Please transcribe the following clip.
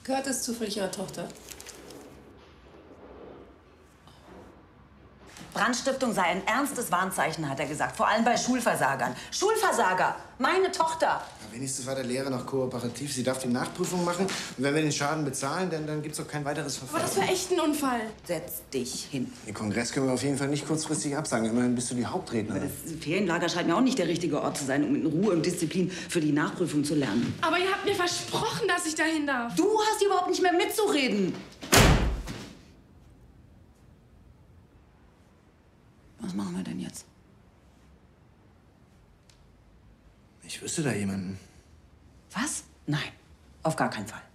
Gehört es zufällig Ihrer Tochter? Brandstiftung sei ein ernstes Warnzeichen, hat er gesagt. Vor allem bei Schulversagern. Schulversager! Meine Tochter! Ja, wenigstens war der Lehrer noch kooperativ. Sie darf die Nachprüfung machen. Und wenn wir den Schaden bezahlen, dann gibt's auch kein weiteres Verfahren. Aber das war echt ein Unfall. Setz dich hin. Den Kongress können wir auf jeden Fall nicht kurzfristig absagen. Immerhin bist du die Hauptrednerin. Das Ferienlager scheint mir auch nicht der richtige Ort zu sein, um in Ruhe und Disziplin für die Nachprüfung zu lernen. Aber ihr habt mir versprochen, dass ich dahin darf. Du hast hier überhaupt nicht mehr mitzureden. Was machen wir denn jetzt? Ich wüsste da jemanden. Was? Nein, auf gar keinen Fall.